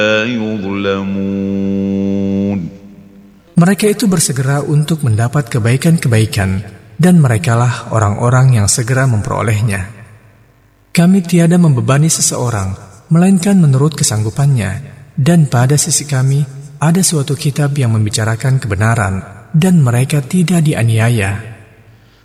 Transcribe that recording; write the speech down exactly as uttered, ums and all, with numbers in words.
يظلمون. Mereka itu bersegera untuk mendapat kebaikan-kebaikan, dan merekalah orang-orang yang segera memperolehnya. Kami tiada membebani seseorang, melainkan menurut kesanggupannya, dan pada sisi kami ada suatu kitab yang membicarakan kebenaran, dan mereka tidak dianiaya.